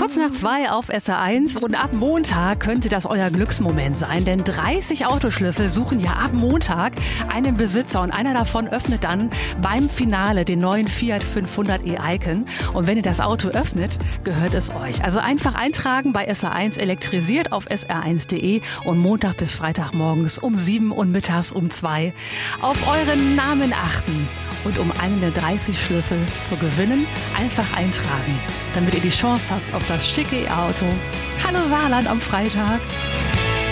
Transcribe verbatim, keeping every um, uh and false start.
Kurz nach zwei auf S R eins und ab Montag könnte das euer Glücksmoment sein, denn dreißig Autoschlüssel suchen ja ab Montag einen Besitzer und einer davon öffnet dann beim Finale den neuen Fiat fünfhundert e-Icon und wenn ihr das Auto öffnet, gehört es euch. Also einfach eintragen bei S R eins elektrisiert auf S R eins punkt de und Montag bis Freitag morgens um sieben und mittags um zwei auf euren Namen achten. Und um einen der dreißig Schlüssel zu gewinnen, einfach eintragen, damit ihr die Chance habt auf das schicke E-Auto. Hallo Saarland am Freitag.